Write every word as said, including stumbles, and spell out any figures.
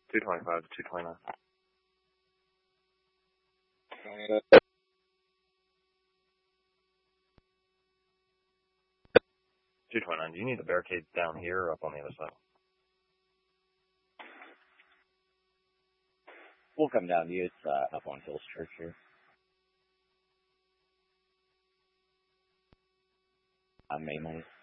two twenty-five to two twenty-nine. two twenty-nine, do you need the barricades down here or up on the other side? We'll come down to you. It's uh, up on Hills Church here. I'm mainly.